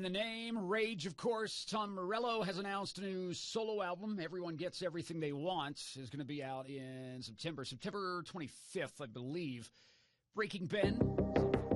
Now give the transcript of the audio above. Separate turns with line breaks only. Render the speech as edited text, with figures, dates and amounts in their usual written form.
the name. Rage, of course. Tom Morello has announced a new solo album. Everyone Gets Everything They Want is going to be out in September 25th, I believe. Breaking Ben.